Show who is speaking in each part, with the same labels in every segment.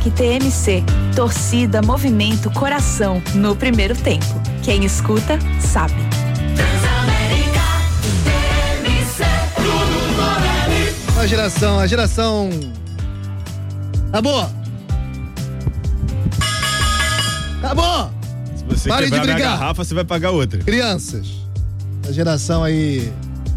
Speaker 1: TMC, torcida, movimento, coração, no primeiro tempo. Quem escuta, sabe.
Speaker 2: A geração... Acabou!
Speaker 3: Se você
Speaker 2: Pare
Speaker 3: quebrar
Speaker 2: de brigar.
Speaker 3: a garrafa, você vai pagar outra.
Speaker 2: Crianças, a geração aí...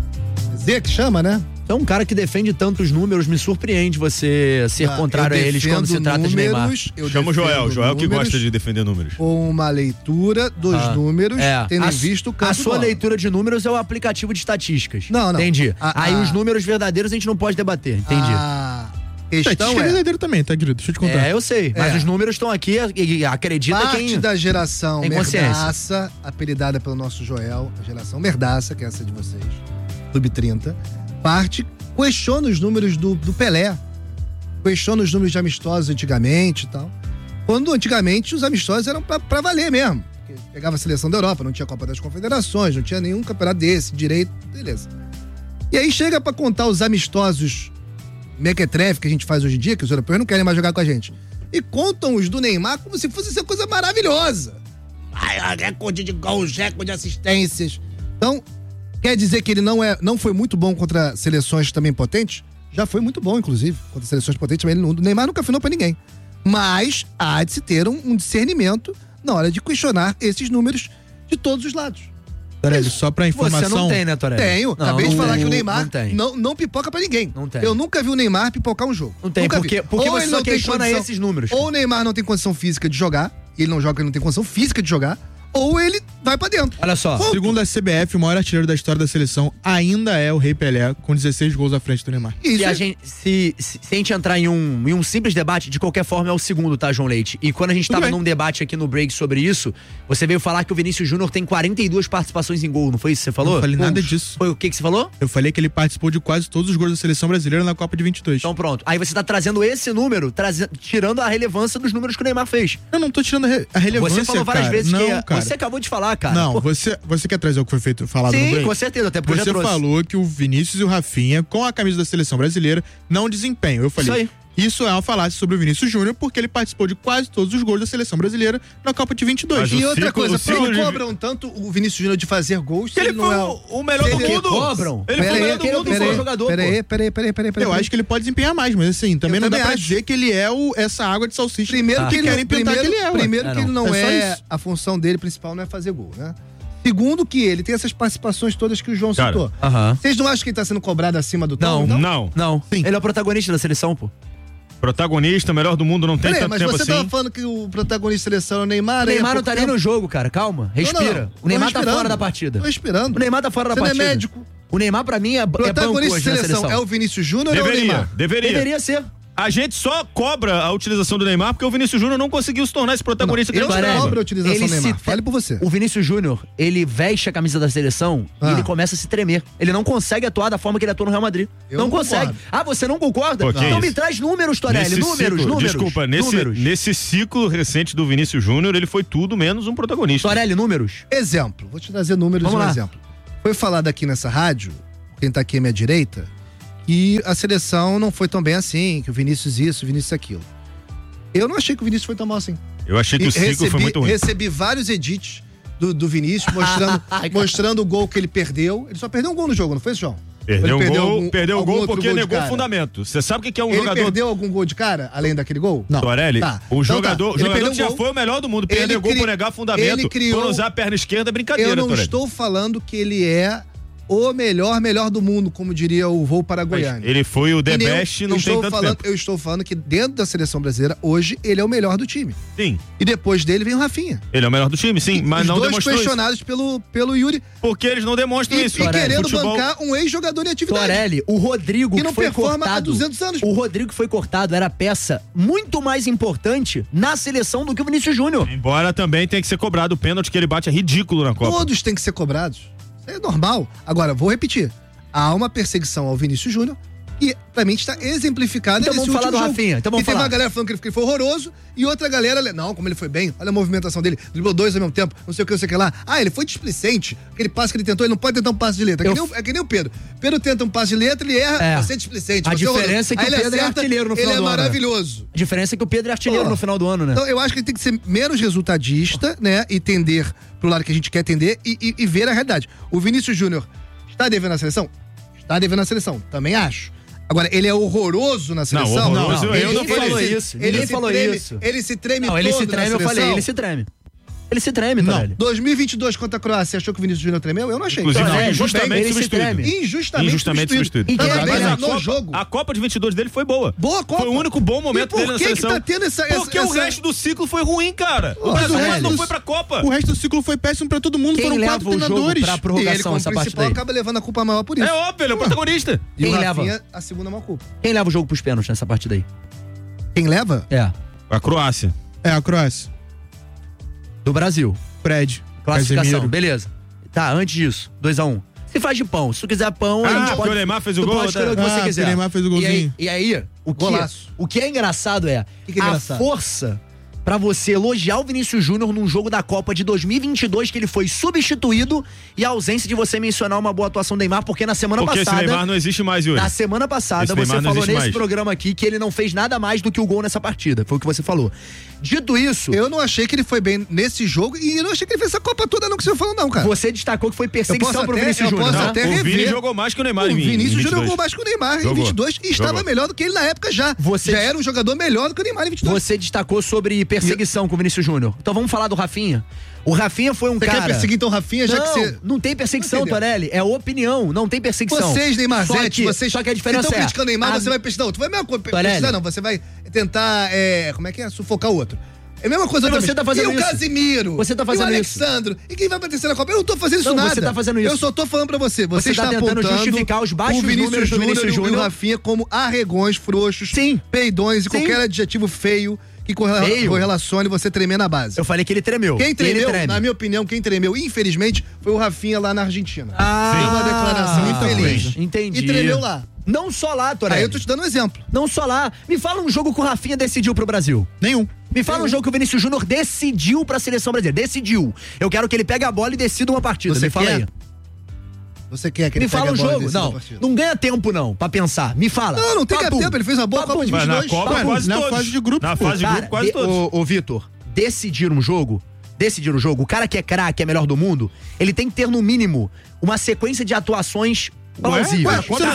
Speaker 2: Z que chama, né?
Speaker 4: Então, um cara que defende tantos números, me surpreende você ser contrário a eles quando se trata de Neymar.
Speaker 3: Chama o Joel que gosta de defender números.
Speaker 2: Com uma leitura dos números, tendo visto o campo.
Speaker 4: A sua leitura de números é o aplicativo de estatísticas.
Speaker 2: Não.
Speaker 4: Entendi. Aí os números verdadeiros a gente não pode debater. Entendi.
Speaker 2: Questão
Speaker 5: é verdadeiro também, tá, querido? Deixa eu te contar.
Speaker 4: Eu sei. Mas os números estão aqui e acredita
Speaker 2: parte da geração
Speaker 4: tem
Speaker 2: Merdaça, apelidada pelo nosso Joel, a geração Merdaça, que é essa de vocês, Clube 30, questiona os números do Pelé, questiona os números de amistosos antigamente e tal. Quando antigamente os amistosos eram pra valer mesmo. Porque pegava a seleção da Europa, não tinha Copa das Confederações, não tinha nenhum campeonato desse, direito, beleza. E aí chega pra contar os amistosos mequetrefe que a gente faz hoje em dia, que os europeus não querem mais jogar com a gente. E contam os do Neymar como se fosse essa coisa maravilhosa. Recorde de gols, recorde de assistências. Então, quer dizer que ele não foi muito bom contra seleções também potentes? Já foi muito bom, inclusive, contra seleções potentes, mas o Neymar nunca afinou pra ninguém. Mas há de se ter um discernimento na hora de questionar esses números de todos os lados.
Speaker 5: Torelli, só pra informação...
Speaker 4: Você não tem, né, Torelli?
Speaker 2: Tenho. Acabei de falar que o Neymar
Speaker 4: não
Speaker 2: pipoca pra ninguém.
Speaker 4: Não tem.
Speaker 2: Eu nunca vi o Neymar pipocar um jogo.
Speaker 4: Não tem, porque você só questiona esses números.
Speaker 2: Ou o Neymar não tem condição física de jogar, e ele não joga, ele não tem condição física de jogar, ou ele vai pra dentro.
Speaker 5: Olha só, segundo a CBF, o maior artilheiro da história da seleção ainda é o Rei Pelé, com 16 gols à frente do Neymar.
Speaker 4: Se a gente entrar em um simples debate, de qualquer forma é o segundo, tá, João Leite? E quando a gente tava num debate aqui no break sobre isso, você veio falar que o Vinícius Júnior tem 42 participações em gol, não foi isso que você falou?
Speaker 5: Eu não falei nada disso.
Speaker 4: Foi o que você falou?
Speaker 5: Eu falei que ele participou de quase todos os gols da seleção brasileira na Copa de 22.
Speaker 4: Então pronto. Aí você tá trazendo esse número, tirando a relevância dos números que o Neymar fez.
Speaker 5: Eu não tô tirando a relevância,
Speaker 4: Você falou várias vezes
Speaker 5: não,
Speaker 4: que... Você acabou de falar, cara.
Speaker 5: Não, você quer trazer o que foi falado no break?
Speaker 4: Sim, com certeza, até porque
Speaker 5: você
Speaker 4: eu já trouxe.
Speaker 5: falou que o Vinícius e o Rafinha, com a camisa da seleção brasileira, não desempenham. Eu falei, isso é uma falácia sobre o Vinícius Júnior, porque ele participou de quase todos os gols da seleção brasileira na Copa de 22.
Speaker 2: E outra coisa, cobram tanto o Vinícius Júnior de fazer gols,
Speaker 3: que ele não é o melhor do mundo.
Speaker 4: Cobram.
Speaker 3: Ele foi o melhor do mundo, foi jogador.
Speaker 2: Peraí.
Speaker 5: Eu acho que ele pode desempenhar mais, mas assim, também não dá pra dizer que ele é essa água de salsicha.
Speaker 2: Primeiro que
Speaker 5: querem pintar que ele é.
Speaker 2: Primeiro que ele não é a função dele principal não é fazer gol, né? Segundo que ele tem essas participações todas que o João citou. Vocês não acham que ele tá sendo cobrado acima do tom?
Speaker 3: Não.
Speaker 4: Sim. Ele é o protagonista da seleção, pô.
Speaker 3: Protagonista, melhor do mundo, não tem tanto tempo assim.
Speaker 2: Mas você tava falando que o protagonista da seleção é o Neymar.
Speaker 4: O Neymar não tá nem no jogo, cara. Calma. Respira. O Neymar tá fora da partida.
Speaker 2: Tô respirando.
Speaker 4: O Neymar tá fora da partida.
Speaker 2: Você não é médico.
Speaker 4: O Neymar, pra mim, é banco
Speaker 2: protagonista
Speaker 4: hoje
Speaker 2: da
Speaker 4: na
Speaker 2: seleção. É o Vinícius Júnior ou é o Neymar?
Speaker 3: Deveria
Speaker 4: ser.
Speaker 3: A gente só cobra a utilização do Neymar porque o Vinícius Júnior não conseguiu se tornar esse protagonista que
Speaker 2: ele cobra a utilização do Neymar. Fale por você.
Speaker 4: O Vinícius Júnior, ele veste a camisa da seleção e ele começa a se tremer. Ele não consegue atuar da forma que ele atuou no Real Madrid. Não consegue. Você não concorda? Então me traz números, Torelli. Números.
Speaker 3: Desculpa, nesse ciclo recente do Vinícius Júnior, ele foi tudo menos um protagonista.
Speaker 4: Torelli, números.
Speaker 2: Exemplo. Vou te trazer números de um exemplo. Foi falado aqui nessa rádio, quem tá aqui à minha direita, que a seleção não foi tão bem assim, que o Vinícius isso, o Vinícius aquilo. Eu não achei que o Vinícius foi tão mal assim.
Speaker 3: Eu achei que o ciclo foi muito ruim.
Speaker 2: Recebi vários edits do Vinícius mostrando o gol que ele perdeu. Ele só perdeu um gol no jogo, não foi, João?
Speaker 3: Perdeu o gol porque negou o fundamento. Você sabe o que é um jogador...
Speaker 2: Ele perdeu algum gol de cara, além daquele gol?
Speaker 3: Não. Torelli, o jogador já foi o melhor do mundo. Perdeu gol por negar fundamento, por usar a perna esquerda, brincadeira,
Speaker 2: Eu não
Speaker 3: Torelli.
Speaker 2: estou falando que ele é o melhor do mundo, como diria o voo paraguaiano.
Speaker 3: Ele foi o the best, não tem tanto tempo.
Speaker 2: Eu estou falando que dentro da seleção brasileira, hoje, ele é o melhor do time.
Speaker 3: Sim.
Speaker 2: E depois dele vem o Rafinha.
Speaker 3: Ele é o melhor do time, sim, mas não demonstrou isso.
Speaker 2: Os dois questionados pelo Yuri.
Speaker 3: Porque eles não demonstram isso.
Speaker 2: E querendo bancar um ex-jogador em atividade.
Speaker 4: Torelli, o Rodrigo
Speaker 2: que não
Speaker 4: foi
Speaker 2: performa
Speaker 4: cortado,
Speaker 2: há 200 anos.
Speaker 4: O Rodrigo que foi cortado era peça muito mais importante na seleção do que o Vinícius Júnior.
Speaker 3: Embora também tenha que ser cobrado o pênalti que ele bate, é ridículo na Copa.
Speaker 2: Todos têm que ser cobrados. É normal. Agora, vou repetir. Há uma perseguição ao Vinícius Júnior E também está exemplificado
Speaker 4: então
Speaker 2: nesse
Speaker 4: último jogo.
Speaker 2: Rafinha.
Speaker 4: Então vamos falar.
Speaker 2: Teve uma galera falando que ele foi horroroso e outra galera, não, como ele foi bem, olha a movimentação dele, driblou 2 ao mesmo tempo, não sei o que lá. Ele foi displicente, aquele passe que ele tentou, ele não pode tentar um passe de letra. É que nem o Pedro. Pedro tenta um passe de letra, ele erra, você é displicente.
Speaker 4: A diferença é que o Pedro é artilheiro no final do ano.
Speaker 2: Ele é maravilhoso.
Speaker 4: A diferença é que o Pedro é artilheiro no final do ano, né?
Speaker 2: Então eu acho que ele tem que ser menos resultadista, né, e tender pro lado que a gente quer tender e ver a realidade. O Vinícius Júnior está devendo a seleção? Está devendo a seleção, também acho. Agora, ele é horroroso na seleção?
Speaker 3: Não, eu não falei
Speaker 4: isso. Ninguém falou isso.
Speaker 2: Ele se treme
Speaker 4: todo
Speaker 2: na seleção?
Speaker 4: Ele se treme, eu falei, ele se treme. Ele se treme, Torelli.
Speaker 2: 2022 contra a Croácia, você achou que o Vinícius Júnior tremeu? Eu não achei.
Speaker 3: Inclusive, injustamente substituído.
Speaker 2: Injustamente substituído.
Speaker 3: A Copa de 22 dele foi boa.
Speaker 2: Boa Copa.
Speaker 3: Foi o único bom momento dele na seleção.
Speaker 2: Por que tá tendo
Speaker 3: Porque o resto do ciclo foi ruim, cara. O Brasil não foi pra Copa.
Speaker 5: O resto do ciclo foi péssimo pra todo mundo. Foram 4 treinadores.
Speaker 4: Pra prorrogação, essa parte daí.
Speaker 2: Acaba levando a culpa maior por isso.
Speaker 3: É óbvio, ele é o protagonista.
Speaker 2: E o Rafinha, a segunda maior culpa.
Speaker 4: Quem leva o jogo pros pênaltis nessa partida aí?
Speaker 2: Quem leva?
Speaker 3: A Croácia.
Speaker 5: A Croácia.
Speaker 4: Do Brasil.
Speaker 5: Fred.
Speaker 4: Classificação,
Speaker 5: Casemiro.
Speaker 4: beleza. Tá, antes disso, 2-1. Se faz de pão, se tu quiser pão, a gente pode...
Speaker 3: o Neymar fez o gol.
Speaker 4: Pode escolher o que você quiser.
Speaker 5: O Neymar fez o golzinho.
Speaker 4: E aí o que é engraçado é a força pra você elogiar o Vinícius Júnior num jogo da Copa de 2022 que ele foi substituído e a ausência de você mencionar uma boa atuação do Neymar, porque na semana passada...
Speaker 3: Porque esse Neymar não existe mais, Yuri.
Speaker 4: Na semana passada você falou nesse programa aqui que ele não fez nada mais do que o gol nessa partida. Foi o que você falou. Dito isso...
Speaker 2: Eu não achei que ele foi bem nesse jogo e eu não achei que ele fez essa Copa toda não que você falou não, cara.
Speaker 4: Você destacou que foi perseguição pro Vinícius Júnior.
Speaker 3: O Vini jogou mais que o Neymar em 22.
Speaker 2: O Vinícius Júnior jogou mais que o Neymar em 22 e estava melhor do que ele na época já. Já era um jogador melhor do que o Neymar em 22.
Speaker 4: Você destacou sobre perseguição com o Vinícius Júnior. Então vamos falar do Rafinha. O Rafinha foi um cara...
Speaker 2: Você quer perseguir então o Rafinha, já que você...
Speaker 4: Não tem perseguição, Torelli. É opinião, não tem perseguição.
Speaker 2: Vocês, Neymarzete,
Speaker 4: só que a diferença
Speaker 2: estão criticando o Neymar, você vai perseguir. Não, tu vai mesmo perseguir, não. Você vai tentar, sufocar o outro. É a mesma coisa também.
Speaker 4: Você tá fazendo isso.
Speaker 2: E o Casimiro.
Speaker 4: Você tá fazendo isso.
Speaker 2: E o Alexandro. E quem vai pra terceira Copa? Eu não tô fazendo isso nada.
Speaker 4: Você tá fazendo isso.
Speaker 2: Eu só tô falando pra você. Você está
Speaker 4: tentando justificar os baixos números do Vinícius Júnior
Speaker 2: e o Rafinha como arregões, frouxos, peidões e qualquer adjetivo feio que correlacione você tremer na base.
Speaker 4: Eu falei que ele tremeu.
Speaker 2: Quem tremeu, na minha opinião, infelizmente, foi o Rafinha lá na Argentina. Foi uma declaração infeliz.
Speaker 4: Entendi.
Speaker 2: E tremeu lá.
Speaker 4: Não só lá, Torelli.
Speaker 2: Aí eu tô te dando um exemplo.
Speaker 4: Não só lá. Me fala um jogo que o Rafinha decidiu pro Brasil.
Speaker 5: Nenhum.
Speaker 4: Me fala um jogo que o Vinícius Júnior decidiu pra seleção brasileira. Decidiu. Eu quero que ele pegue a bola e decida uma partida.
Speaker 2: Você
Speaker 4: Me fala aí.
Speaker 2: Você quer que ele
Speaker 4: Me fala um jogo. Não ganha tempo não, pra pensar. Me fala.
Speaker 2: Não tem tempo. Ele fez uma boa Copa de 22.
Speaker 3: Na Copa, quase todos.
Speaker 5: Na fase de grupo.
Speaker 3: Na fase de grupo, quase todos.
Speaker 4: Ô, Vitor, decidir um jogo, o cara que é craque, é melhor do mundo, ele tem que ter no mínimo uma sequência de atuações plausível.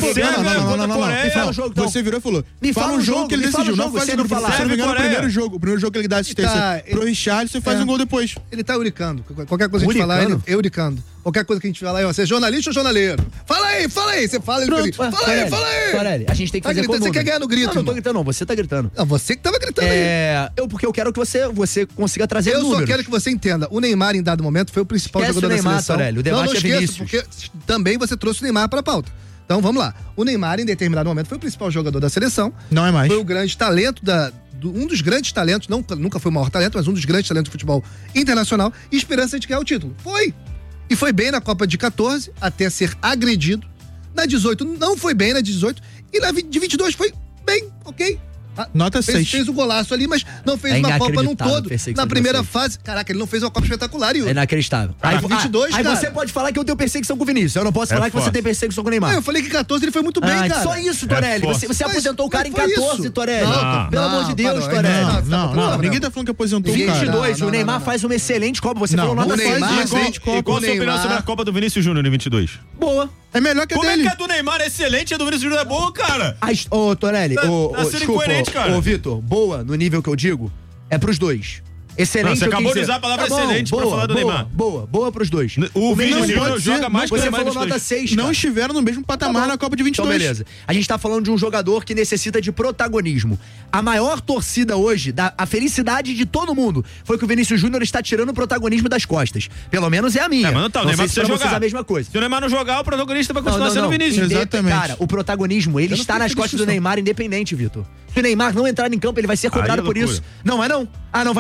Speaker 5: Você virou e falou. Me fala um jogo que ele decidiu. Não faz o primeiro jogo. O primeiro jogo que ele dá assistência pro Richarlison, você faz um gol depois.
Speaker 2: Ele tá euricando. Qualquer coisa que a gente falar, ele euricando. Qualquer coisa que a gente falar, você é jornalista ou jornaleiro? Fala aí. Você fala, ele fala fala aí.
Speaker 4: Torelli, a gente tem que fazer com
Speaker 2: Você quer ganhar no grito.
Speaker 4: Não tô gritando não, você tá gritando.
Speaker 2: Não, você que tava gritando aí.
Speaker 4: Porque eu quero que você consiga trazer números.
Speaker 2: Eu só quero que você entenda. O Neymar, em dado momento, foi o principal jogador da seleção.
Speaker 4: Torelli, o debate é Vinícius.
Speaker 2: Porque também você trouxe o Neymar pra pauta. Então vamos lá. O Neymar, em determinado momento, foi o principal jogador da seleção.
Speaker 5: Não é mais.
Speaker 2: Foi o grande talento um dos grandes talentos, nunca foi o maior talento, mas um dos grandes talentos do futebol internacional, e esperança de ganhar o título. Foi. E foi bem na Copa de 14, até ser agredido. Na 18 não foi bem, na 18. E na de 22 foi bem, ok.
Speaker 5: Nota 6.
Speaker 2: Fez o golaço ali, mas não fez uma Copa num todo. Na primeira fase, caraca, ele não fez uma Copa espetacular.
Speaker 4: É inacreditável.
Speaker 2: Aí 22,
Speaker 4: aí você pode falar que eu tenho perseguição com o Vinícius. Eu não posso falar que você tem perseguição com o Neymar.
Speaker 2: Eu falei que 14 ele foi muito bem, cara.
Speaker 4: Só isso, Torelli. Você aposentou o cara em 14, Torelli. Pelo amor de Deus, Torelli.
Speaker 5: Não. Ninguém tá falando que aposentou o cara.
Speaker 4: 22, o Neymar faz uma excelente Copa. Você falou nota 6.
Speaker 3: Qual a sua opinião sobre a Copa do Vinícius Júnior em 22?
Speaker 4: Boa.
Speaker 5: É melhor que a dele.
Speaker 3: Como é que a do Neymar é excelente e a do Vinícius Júnior é boa, cara?
Speaker 4: Ô, Torelli,
Speaker 3: cara.
Speaker 4: Ô, Vitor, boa, no nível que eu digo, é pros dois. Excelente.
Speaker 3: Você acabou de usar a palavra excelente pra falar do Neymar.
Speaker 4: Boa pros dois.
Speaker 3: O Vinícius joga mais que o Neymar.
Speaker 4: Você falou nota 6,
Speaker 5: não estiveram no mesmo patamar na Copa de 22.
Speaker 4: Então, beleza. A gente tá falando de um jogador que necessita de protagonismo. A maior torcida hoje, a felicidade de todo mundo, foi que o Vinícius Júnior está tirando o protagonismo das costas. Pelo menos é a minha.
Speaker 3: Mas não tá, o Neymar precisa jogar.
Speaker 4: A mesma coisa.
Speaker 3: Se o Neymar não jogar, o protagonista vai continuar sendo o Vinícius.
Speaker 5: Exatamente.
Speaker 4: Cara, o protagonismo, ele está nas costas do Neymar independente, Vitor. Se o Neymar não entrar em campo, ele vai ser cobrado por isso. Não vai não? Não vai não.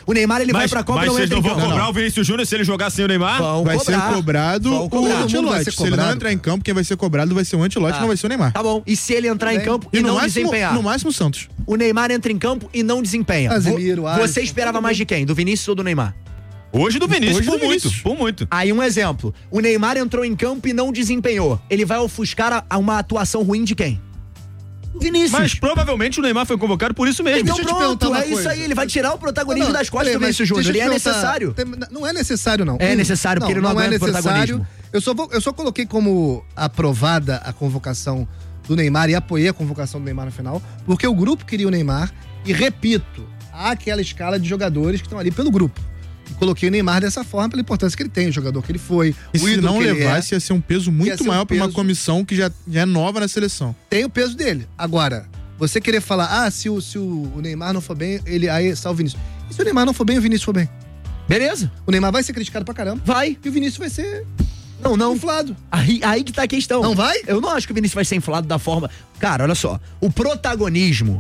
Speaker 4: O Neymar, ele vai pra Copa e não entra em campo.
Speaker 3: Mas vocês não vão cobrar o Vinícius Júnior se ele jogar sem o Neymar?
Speaker 5: Vai ser cobrado o Ancelotti. Se ele não entrar em campo, quem vai ser cobrado vai ser o Ancelotti, não vai ser o Neymar.
Speaker 4: Tá bom. E se ele entrar em campo e não desempenhar?
Speaker 5: No máximo, o Santos.
Speaker 4: O Neymar entra em campo e não desempenha. Você esperava mais de quem? Do Vinícius ou do Neymar?
Speaker 3: Hoje do Vinícius, por muito.
Speaker 4: Aí um exemplo. O Neymar entrou em campo e não desempenhou. Ele vai ofuscar uma atuação ruim de quem? Vinícius.
Speaker 3: Mas provavelmente o Neymar foi convocado por isso mesmo.
Speaker 4: Então pronto, é isso aí. Ele vai tirar o protagonismo das costas do Vinícius Júnior. E é necessário.
Speaker 2: Não é necessário, não.
Speaker 4: É necessário, porque ele não aguenta o protagonismo.
Speaker 2: Eu só coloquei como aprovada a convocação do Neymar e apoiei a convocação do Neymar no final, porque o grupo queria o Neymar e, repito, há aquela escala de jogadores que estão ali pelo grupo. E coloquei o Neymar dessa forma pela importância que ele tem, o jogador que ele foi,
Speaker 5: e o ídolo que ele é. Se não levasse, ia ser um peso muito maior para uma comissão que já é nova na seleção.
Speaker 2: Tem o peso dele. Agora, você querer falar, se o Neymar não for bem, aí está o Vinícius. E se o Neymar não for bem, o Vinícius for bem?
Speaker 4: Beleza.
Speaker 2: O Neymar vai ser criticado pra caramba.
Speaker 4: Vai.
Speaker 2: E o Vinícius vai ser...
Speaker 4: Não.
Speaker 2: Inflado.
Speaker 4: Aí que tá a questão.
Speaker 2: Não vai?
Speaker 4: Eu não acho que o Vinícius vai ser inflado da forma... Cara, olha só. O protagonismo,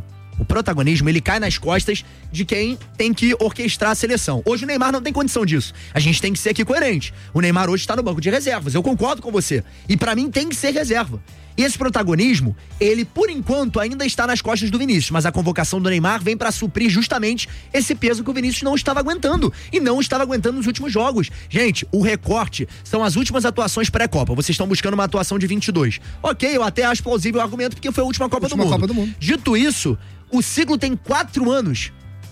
Speaker 4: ele cai nas costas de quem tem que orquestrar a seleção. Hoje o Neymar não tem condição disso. A gente tem que ser aqui coerente. O Neymar hoje está no banco de reservas. Eu concordo com você. E pra mim tem que ser reserva. E esse protagonismo, ele, por enquanto, ainda está nas costas do Vinícius, mas a convocação do Neymar vem para suprir justamente esse peso que o Vinícius não estava aguentando, e não estava aguentando nos últimos jogos. Gente, o recorte são as últimas atuações pré-Copa. Vocês estão buscando uma atuação de 22. Ok, eu até acho plausível o argumento, porque foi a última Copa do Mundo. Dito isso, o ciclo tem 4 anos.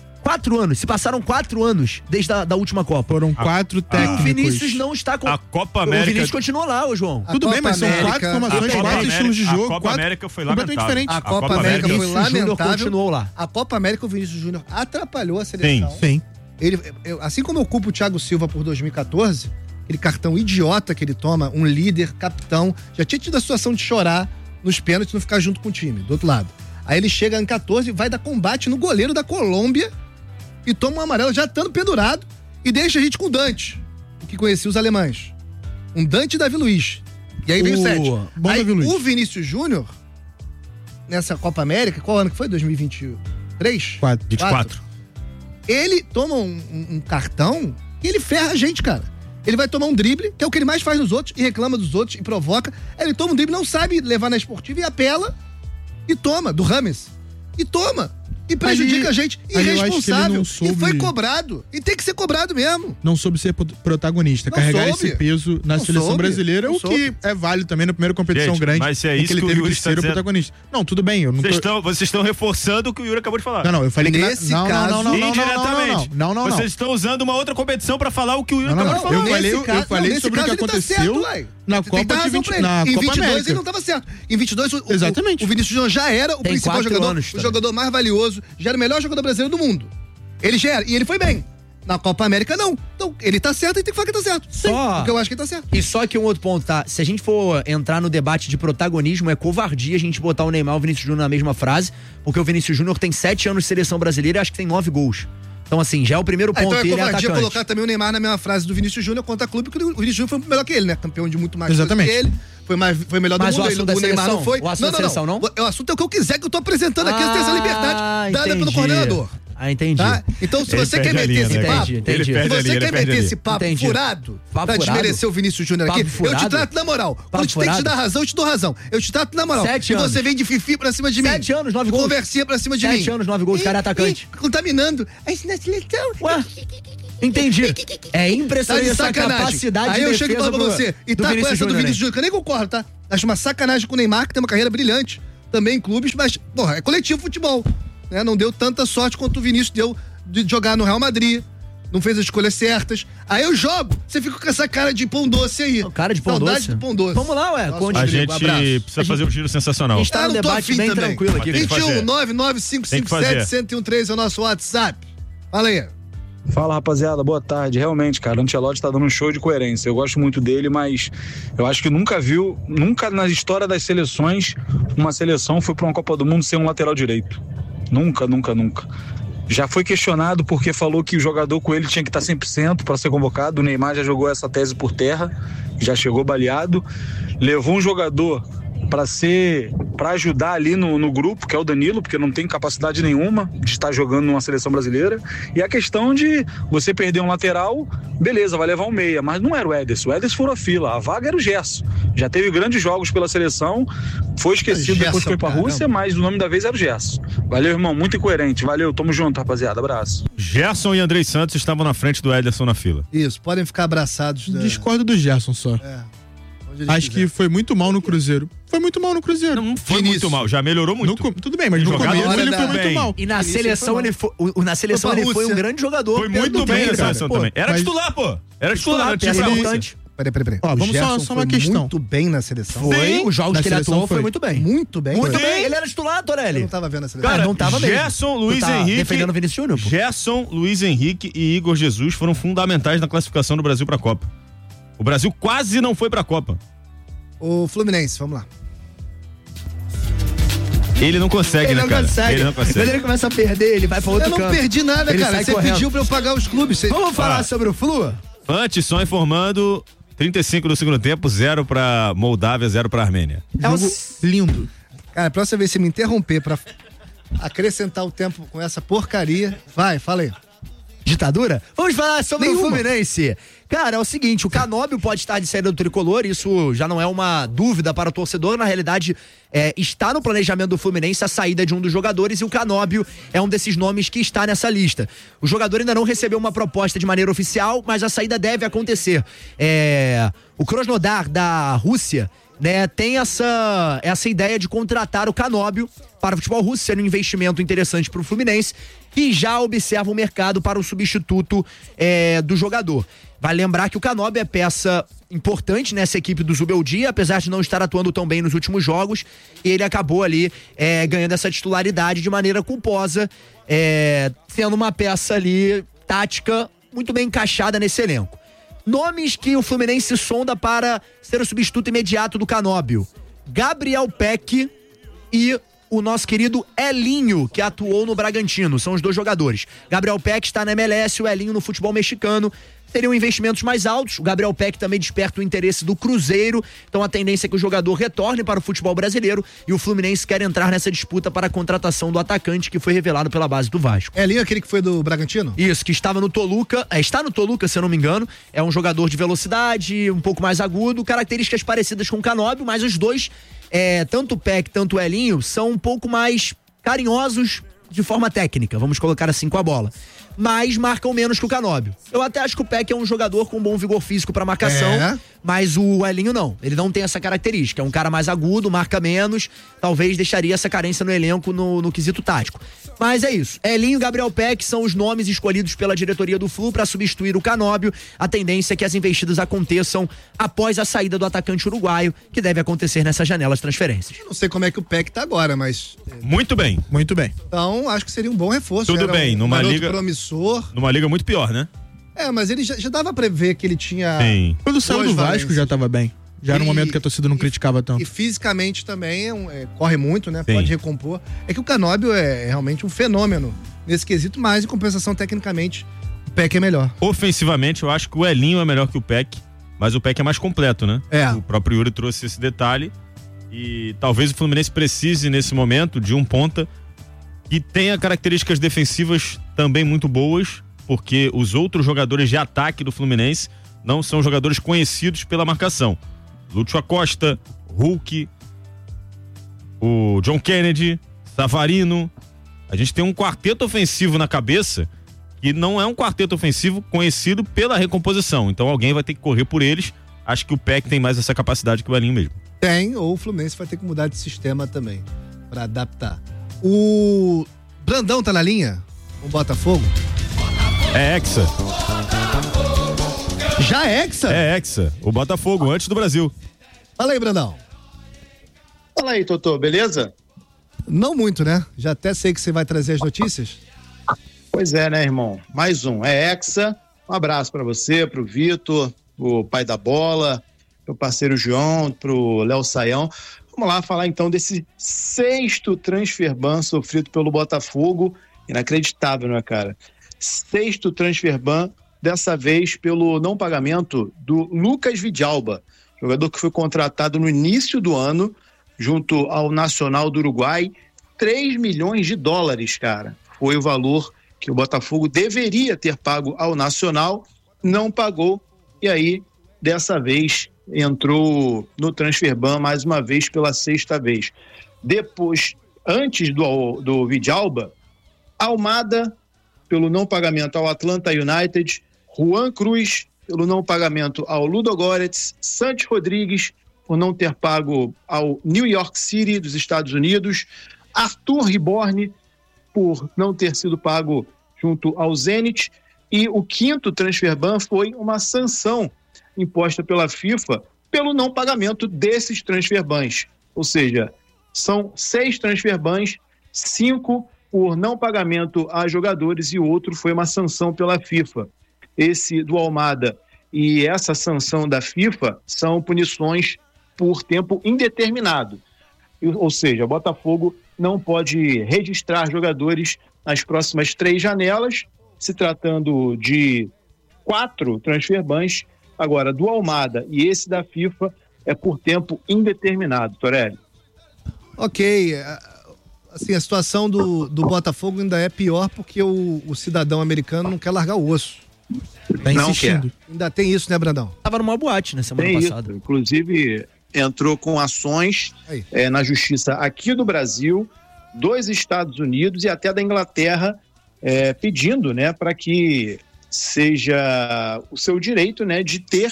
Speaker 4: 4 anos, se passaram 4 anos desde a última Copa.
Speaker 5: Foram 4 técnicos.
Speaker 4: O Vinícius não está com...
Speaker 3: A Copa América...
Speaker 4: O Vinícius continua lá, ô João.
Speaker 5: Tudo bem, mas são 4 formações, 4 estilos de jogo.
Speaker 3: A Copa América foi lamentável.
Speaker 5: Diferente.
Speaker 2: A Copa América foi lamentável.
Speaker 4: Continuou lá.
Speaker 2: A Copa América, o Vinícius Júnior atrapalhou a seleção.
Speaker 5: Sim.
Speaker 2: Assim como eu culpo o Thiago Silva por 2014, aquele cartão idiota que ele toma, um líder, capitão, já tinha tido a situação de chorar nos pênaltis e não ficar junto com o time, do outro lado. Aí ele chega em 14 e vai dar combate no goleiro da Colômbia e toma um amarelo já estando pendurado e deixa a gente com o Dante, que conhecia os alemães. Um Dante e Davi Luiz. E aí vem o 7. Aí o Vinícius Júnior, nessa Copa América, qual ano que foi? 2023?
Speaker 5: 24.
Speaker 2: Ele toma um cartão e ele ferra a gente, cara. Ele vai tomar um drible, que é o que ele mais faz nos outros, e reclama dos outros, e provoca. Aí ele toma um drible, não sabe levar na esportiva, e apela, e toma, do Rames. E toma. E prejudica a gente. Irresponsável. E foi cobrado. E tem que ser cobrado mesmo.
Speaker 5: Não soube ser protagonista. Carregar esse peso na seleção brasileira, o que é válido também na primeira competição grande.
Speaker 3: Mas é isso
Speaker 5: que ele teve que ser o protagonista. Não, tudo bem. Eu não
Speaker 3: vocês estão reforçando o que o Yuri acabou de falar.
Speaker 5: Não, eu falei que
Speaker 2: nesse caso...
Speaker 3: Indiretamente.
Speaker 5: Não.
Speaker 3: Vocês estão usando uma outra competição pra falar o que o Yuri acabou de falar.
Speaker 5: Eu falei sobre o que aconteceu na Copa de 22.
Speaker 2: Em 22 ele não estava certo. Em 22 o Vinícius Júnior já era o principal jogador, o jogador mais valioso, já era o melhor jogador brasileiro do mundo. Ele já era, e ele foi bem. Na Copa América, não. Então, ele tá certo e tem que falar que tá certo. Sim, porque eu acho que ele tá certo.
Speaker 4: E só que um outro ponto, tá? Se a gente for entrar no debate de protagonismo, é covardia a gente botar o Neymar e o Vinícius Júnior na mesma frase, porque o Vinícius Júnior tem 7 anos de seleção brasileira e acho que tem 9 gols. Então, assim, já é o primeiro ponto.
Speaker 2: Então é
Speaker 4: covardia
Speaker 2: colocar também o Neymar na mesma frase do Vinícius Júnior contra clube, porque o Vinícius Júnior foi melhor que ele, né? Campeão de muito mais
Speaker 5: Exatamente.
Speaker 2: coisa que ele. Foi melhor do mundo.
Speaker 4: Mas o Neymar não foi.
Speaker 2: O assunto da seleção, não? O assunto é o que eu quiser, que eu tô apresentando aqui, tem essa liberdade dada pelo coordenador.
Speaker 4: Entendi.
Speaker 2: Tá? Então, se você quer meter esse papo, se você quer meter esse papo furado pra desmerecer o Vinícius Júnior aqui, eu te trato na moral. Quando tem que te dar razão, eu te dou razão. Eu te trato na moral.
Speaker 4: 7 anos.
Speaker 2: E você vem de fifi pra cima de mim.
Speaker 4: 7 anos, 9 gols.
Speaker 2: Conversinha pra cima de mim.
Speaker 4: 7 anos, 9 gols, cara é atacante.
Speaker 2: Contaminando. Aí na seleção.
Speaker 4: Ué? Entendi. É impressionante essa capacidade de defesa.
Speaker 2: Aí eu chego e falo pra você, e tá com essa do Vinícius Júnior, que eu nem concordo, tá? Acho uma sacanagem com o Neymar, que tem uma carreira brilhante, também em clubes, mas, porra, é coletivo futebol, né? Não deu tanta sorte quanto o Vinícius deu de jogar no Real Madrid, não fez as escolhas certas. Aí eu jogo, você fica com essa cara de pão doce aí.
Speaker 4: Cara de pão doce?
Speaker 2: De pão doce.
Speaker 4: Vamos lá, ué.
Speaker 3: Nossa, a gente precisa fazer um giro sensacional.
Speaker 4: A gente tá num debate bem tranquilo aqui.
Speaker 2: 21 99557 1013 é o nosso WhatsApp. Fala aí.
Speaker 6: Fala, rapaziada, boa tarde. Realmente, cara, o Ancelotti tá dando um show de coerência. Eu gosto muito dele, mas eu acho que nunca na história das seleções, uma seleção foi pra uma Copa do Mundo sem um lateral direito. Nunca. Já foi questionado porque falou que o jogador com ele tinha que estar 100% para ser convocado. O Neymar já jogou essa tese por terra, já chegou baleado. Levou um jogador para ajudar ali no grupo, que é o Danilo, porque não tem capacidade nenhuma de estar jogando numa seleção brasileira. E a questão de você perder um lateral, beleza, vai levar um meia, mas não era o Ederson furou a fila, a vaga era o Gerson. Já teve grandes jogos pela seleção, foi esquecido depois que foi pra Rússia, mas o nome da vez era o Gerson. Valeu, irmão, muito incoerente. Valeu, tamo junto, rapaziada, abraço.
Speaker 3: Gerson e Andrei Santos estavam na frente do Ederson na fila.
Speaker 2: Isso, podem ficar abraçados.
Speaker 5: Discordo do Gerson só. Acho que foi muito mal no Cruzeiro. Foi muito mal no Cruzeiro.
Speaker 3: Não foi muito mal, já melhorou muito.
Speaker 5: Tudo bem, mas no começo ele foi muito mal.
Speaker 4: E na seleção ele foi um grande jogador.
Speaker 3: Foi muito bem na seleção também. Era titular, pô. Era titular,
Speaker 4: peça importante.
Speaker 2: Peraí.
Speaker 5: Vamos só uma questão.
Speaker 2: Muito bem na seleção.
Speaker 4: Foi. Os jogos que ele atuou foi muito bem.
Speaker 2: Muito bem.
Speaker 4: Muito bem. Ele era titular, Torelli.
Speaker 2: Eu não tava vendo a seleção.
Speaker 4: Cara, não tava mesmo.
Speaker 3: Gerson, Luiz Henrique.
Speaker 4: Defendendo o Vinícius Júnior, pô.
Speaker 3: Gerson, Luiz Henrique e Igor Jesus foram fundamentais na classificação do Brasil pra Copa. O Brasil quase não foi pra Copa.
Speaker 2: O Fluminense, vamos lá.
Speaker 3: Ele não consegue, né, cara? Ele não consegue.
Speaker 4: Quando ele começa a perder, ele vai pra outro canto.
Speaker 2: Eu não perdi nada, cara. Você pediu pra eu pagar os clubes.
Speaker 4: Vamos falar sobre o Flu?
Speaker 3: Antes, só informando, 35 do segundo tempo, 0 pra Moldávia, 0 pra Armênia.
Speaker 5: Jogo lindo.
Speaker 2: Cara, próxima vez que você me interromper pra acrescentar o tempo com essa porcaria, vai, fala aí.
Speaker 4: Ditadura? Vamos falar sobre o Fluminense. Cara, é o seguinte, o Canóbio pode estar de saída do tricolor, isso já não é uma dúvida para o torcedor, na realidade está no planejamento do Fluminense a saída de um dos jogadores e o Canóbio é um desses nomes que está nessa lista. O jogador ainda não recebeu uma proposta de maneira oficial, mas a saída deve acontecer. O Krasnodar da Rússia, né, tem essa ideia de contratar o Canóbio para o futebol russo, sendo um investimento interessante para o Fluminense, e já observa o mercado para o substituto do jogador. Vale lembrar que o Canóbio é peça importante nessa equipe do Zubeldia, apesar de não estar atuando tão bem nos últimos jogos, ele acabou ali ganhando essa titularidade de maneira culposa, sendo uma peça ali tática muito bem encaixada nesse elenco. Nomes que o Fluminense sonda para ser o substituto imediato do Canóbio: Gabriel Peck e o nosso querido Elinho, que atuou no Bragantino. São os dois jogadores. Gabriel Peck está na MLS, o Elinho no futebol mexicano. Seriam investimentos mais altos. O Gabriel Peck também desperta o interesse do Cruzeiro. Então a tendência é que o jogador retorne para o futebol brasileiro e o Fluminense quer entrar nessa disputa para a contratação do atacante que foi revelado pela base do Vasco.
Speaker 2: Elinho, aquele que foi do Bragantino?
Speaker 4: Isso, que estava no Toluca. Está no Toluca, se eu não me engano. É um jogador de velocidade, um pouco mais agudo, características parecidas com o Canóbio, mas os dois, tanto o Peck, tanto o Elinho, são um pouco mais carinhosos de forma técnica, vamos colocar assim, com a bola. Mas marcam menos que o Canóbio. Eu até acho que o Peck é um jogador com bom vigor físico pra marcação, mas o Elinho não. Ele não tem essa característica. É um cara mais agudo, marca menos, talvez deixaria essa carência no elenco no quesito tático. Mas é isso. Elinho e Gabriel Peck são os nomes escolhidos pela diretoria do Flu para substituir o Canóbio. A tendência é que as investidas aconteçam após a saída do atacante uruguaio, que deve acontecer nessa janela de transferências.
Speaker 2: Não sei como é que o Peck tá agora, mas...
Speaker 3: Muito bem.
Speaker 5: Muito bem.
Speaker 2: Então, acho que seria um bom reforço.
Speaker 3: Tudo bem, numa liga...
Speaker 2: promissor.
Speaker 3: Numa liga muito pior, né?
Speaker 2: Mas ele já dava pra ver que ele tinha...
Speaker 3: Sim.
Speaker 5: Quando saiu do Vasco já tava bem. Já era um momento que a torcida não criticava tanto.
Speaker 2: E fisicamente também corre muito, né? Sim. Pode recompor. É que o Canóbio é realmente um fenômeno nesse quesito, mas em compensação, tecnicamente, o Peck é melhor.
Speaker 3: Ofensivamente, eu acho que o Elinho é melhor que o Peck, mas o Peck é mais completo, né? O próprio Yuri trouxe esse detalhe e talvez o Fluminense precise, nesse momento, de um ponta que tenha características defensivas também muito boas, porque os outros jogadores de ataque do Fluminense não são jogadores conhecidos pela marcação. Lúcio Acosta, Hulk, o John Kennedy, Savarino. A gente tem um quarteto ofensivo na cabeça que não é um quarteto ofensivo conhecido pela recomposição. Então alguém vai ter que correr por eles. Acho que o Peck tem mais essa capacidade que o Elinho mesmo.
Speaker 2: Tem, ou o Fluminense vai ter que mudar de sistema também, para adaptar. O Brandão tá na linha? O Botafogo?
Speaker 3: É Hexa.
Speaker 2: Já é Hexa?
Speaker 3: É Hexa. O Botafogo, antes do Brasil.
Speaker 2: Fala aí, Brandão.
Speaker 7: Fala aí, Totô, beleza?
Speaker 2: Não muito, né? Já até sei que você vai trazer as notícias.
Speaker 7: Pois é, né, irmão? Mais um. É Hexa. Um abraço pra você, pro Vitor, pro pai da bola, pro parceiro João, pro Léo Saião. Vamos lá falar então desse 6º transfer ban sofrido pelo Botafogo. Inacreditável, né, cara? 6º transfer ban, dessa vez pelo não pagamento do Lucas Vidalba, jogador que foi contratado no início do ano, junto ao Nacional do Uruguai. 3 milhões de dólares, cara, foi o valor que o Botafogo deveria ter pago ao Nacional, não pagou, e aí, dessa vez, entrou no Transferban mais uma vez, pela 6ª vez. Depois, antes do Vidalba, Almada, pelo não pagamento ao Atlanta United, Juan Cruz, pelo não pagamento ao Ludogorets, Santi Rodrigues, por não ter pago ao New York City dos Estados Unidos, Arthur Riborne, por não ter sido pago junto ao Zenit, e o 5º transferban foi uma sanção imposta pela FIFA pelo não pagamento desses transferbans. Ou seja, são 6 transferbans, 5 por não pagamento a jogadores e o outro foi uma sanção pela FIFA. Esse do Almada e essa sanção da FIFA são punições por tempo indeterminado. Ou seja, o Botafogo não pode registrar jogadores nas próximas 3 janelas, se tratando de 4 transferbans. Agora, do Almada e esse da FIFA é por tempo indeterminado, Torelli.
Speaker 2: Ok, assim, a situação do Botafogo ainda é pior porque o cidadão americano não quer largar o osso.
Speaker 7: Tá insistindo.
Speaker 2: Ainda tem isso, né, Brandão?
Speaker 4: Tava numa boate, né, semana passada.
Speaker 7: Isso. Inclusive, entrou com ações na justiça aqui do Brasil, dos Estados Unidos e até da Inglaterra, pedindo, né, para que seja o seu direito, né, de ter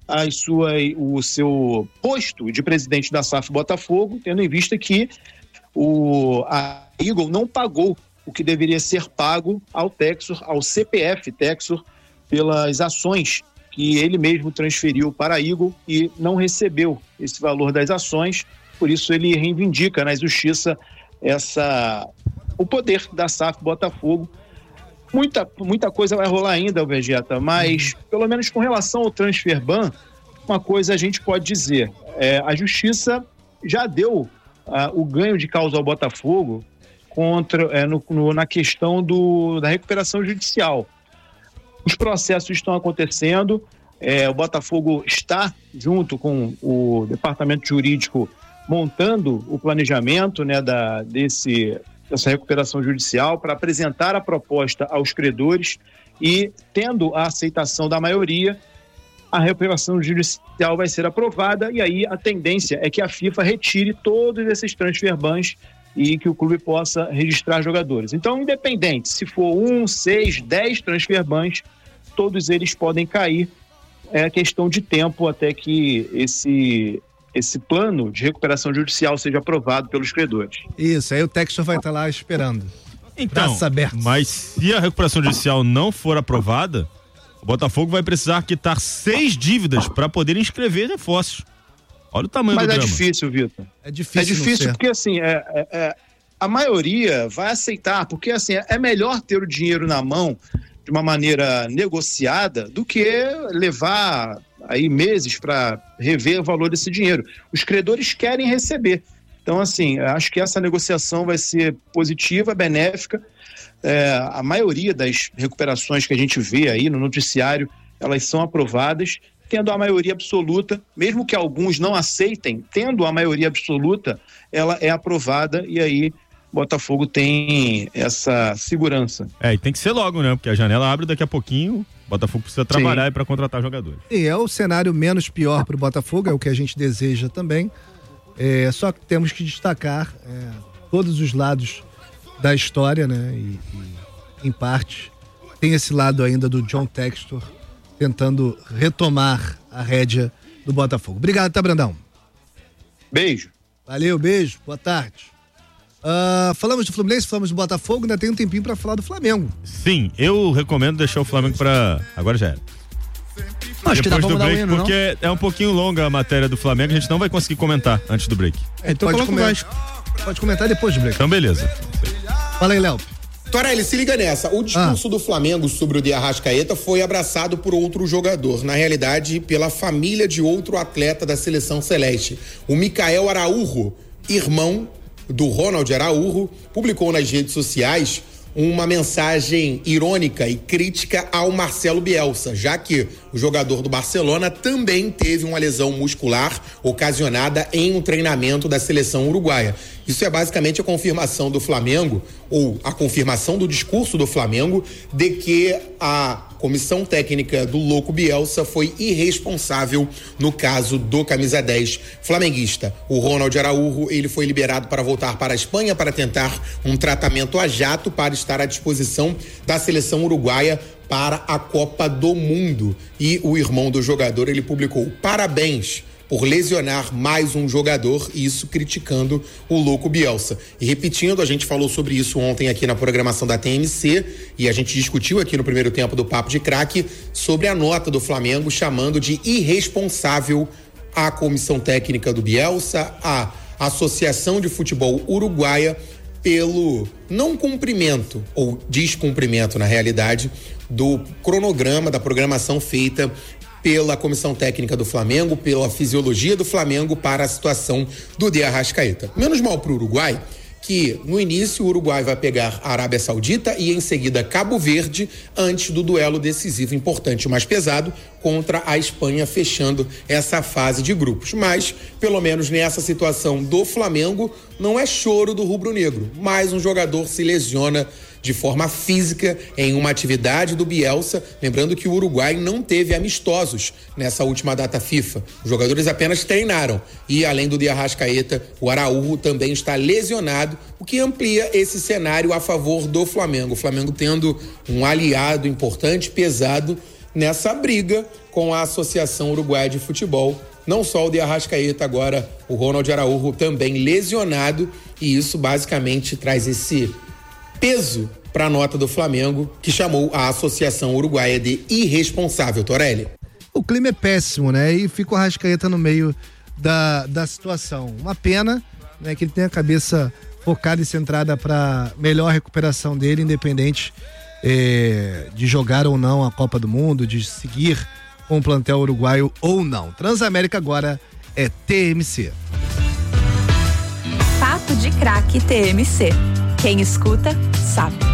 Speaker 7: o seu posto de presidente da SAF Botafogo, tendo em vista que a Eagle não pagou o que deveria ser pago ao Texor, ao CPF Texor, pelas ações que ele mesmo transferiu para a Eagle e não recebeu esse valor das ações. Por isso ele reivindica na justiça o poder da SAF Botafogo. Muita coisa vai rolar ainda, Vegeta, mas pelo menos com relação ao transferban, uma coisa a gente pode dizer, a justiça já deu o ganho de causa ao Botafogo na questão da recuperação judicial. Os processos estão acontecendo, o Botafogo está junto com o departamento jurídico montando o planejamento, né, dessa recuperação judicial para apresentar a proposta aos credores e, tendo a aceitação da maioria, a recuperação judicial vai ser aprovada e aí a tendência é que a FIFA retire todos esses transferbans e que o clube possa registrar jogadores. Então, independente, se for 1, 6, 10 transferbans, todos eles podem cair. É questão de tempo até que esse plano de recuperação judicial seja aprovado pelos credores.
Speaker 2: Isso, aí o Textor vai estar lá esperando.
Speaker 3: Então, mas se a recuperação judicial não for aprovada, o Botafogo vai precisar quitar 6 dívidas para poder inscrever reforços. Olha o tamanho do drama.
Speaker 7: Mas é difícil, Vitor.
Speaker 2: É difícil
Speaker 7: porque assim, a maioria vai aceitar, porque assim, é melhor ter o dinheiro na mão de uma maneira negociada do que levar aí meses para rever o valor desse dinheiro. Os credores querem receber. Então, assim, acho que essa negociação vai ser positiva, benéfica. A maioria das recuperações que a gente vê aí no noticiário, elas são aprovadas, tendo a maioria absoluta, mesmo que alguns não aceitem, tendo a maioria absoluta, ela é aprovada e aí Botafogo tem essa segurança.
Speaker 3: E tem que ser logo, né? Porque a janela abre daqui a pouquinho, o Botafogo precisa trabalhar para contratar jogadores.
Speaker 2: E é o cenário menos pior para o Botafogo, é o que a gente deseja também. Só que temos que destacar todos os lados da história, né? E em parte, tem esse lado ainda do John Textor tentando retomar a rédea do Botafogo. Obrigado, tá, Brandão?
Speaker 7: Beijo.
Speaker 2: Valeu, beijo. Boa tarde. Falamos do Fluminense, falamos do Botafogo, ainda tem um tempinho pra falar do Flamengo.
Speaker 3: Sim, eu recomendo deixar o Flamengo pra... Agora já era.
Speaker 4: Acho que dá pra mudar o hino,
Speaker 3: porque é um pouquinho longa a matéria do Flamengo, a gente não vai conseguir comentar antes do break.
Speaker 2: Então pode comentar depois do break.
Speaker 3: Então beleza.
Speaker 2: Fala aí, Léo.
Speaker 8: Torelli, se liga nessa. O discurso do Flamengo sobre o De Arrascaeta foi abraçado por outro jogador, na realidade pela família de outro atleta da seleção celeste. O Micael Araújo, irmão do Ronald Araújo, publicou nas redes sociais uma mensagem irônica e crítica ao Marcelo Bielsa, já que o jogador do Barcelona também teve uma lesão muscular ocasionada em um treinamento da seleção uruguaia. Isso é basicamente a confirmação do Flamengo, ou a confirmação do discurso do Flamengo, de que a comissão técnica do louco Bielsa foi irresponsável no caso do camisa 10 flamenguista. O Ronald Araújo, ele foi liberado para voltar para a Espanha para tentar um tratamento a jato para estar à disposição da seleção uruguaia para a Copa do Mundo. E o irmão do jogador, ele publicou: parabéns por lesionar mais um jogador, e isso criticando o louco Bielsa. E repetindo, a gente falou sobre isso ontem aqui na programação da TMC, e a gente discutiu aqui no primeiro tempo do Papo de Craque sobre a nota do Flamengo chamando de irresponsável a comissão técnica do Bielsa, a Associação de Futebol Uruguaia, pelo não cumprimento, ou descumprimento na realidade, do cronograma, da programação feita pela comissão técnica do Flamengo, pela fisiologia do Flamengo para a situação do De Arrascaeta. Menos mal para o Uruguai, que no início o Uruguai vai pegar a Arábia Saudita e em seguida Cabo Verde, antes do duelo decisivo importante, o mais pesado, contra a Espanha, fechando essa fase de grupos. Mas, pelo menos nessa situação do Flamengo, não é choro do rubro-negro. Mais um jogador se lesiona de forma física em uma atividade do Bielsa, lembrando que o Uruguai não teve amistosos nessa última data FIFA. Os jogadores apenas treinaram e, além do De Arrascaeta, o Araújo também está lesionado, o que amplia esse cenário a favor do Flamengo. O Flamengo tendo um aliado importante, pesado, nessa briga com a Associação Uruguaia de Futebol. Não só o De Arrascaeta, agora o Ronald Araújo também lesionado, e isso basicamente traz esse peso para a nota do Flamengo, que chamou a Associação Uruguaia de irresponsável, Torelli.
Speaker 2: O clima é péssimo, né? E fica o Arrascaeta no meio da situação. Uma pena, né, que ele tenha a cabeça focada e centrada para melhor recuperação dele, independente de jogar ou não a Copa do Mundo, de seguir com o plantel uruguaio ou não. Transamérica agora é TMC.
Speaker 1: Papo de Craque TMC. Quem escuta, sabe.